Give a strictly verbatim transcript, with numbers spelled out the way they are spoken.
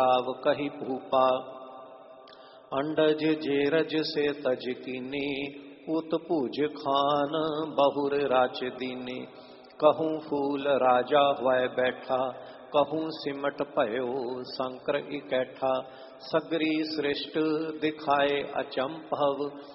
आव कही भूपा। अंडज जेरज से तज कीनी, उत पूज खान बहुर राच दीने। कहूँ फूल राजा हुए बैठा, कहूँ सिमट पयो शंकर इकैठा। सगरी सृष्ट दिखाए अचंभव,